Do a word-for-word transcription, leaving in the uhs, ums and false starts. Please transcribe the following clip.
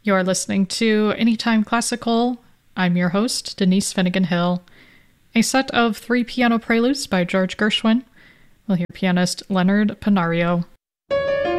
You're listening to Anytime Classical. I'm your host, Denise Finnegan Hill. A set of three piano preludes by George Gershwin. We'll hear pianist Leonard Panario.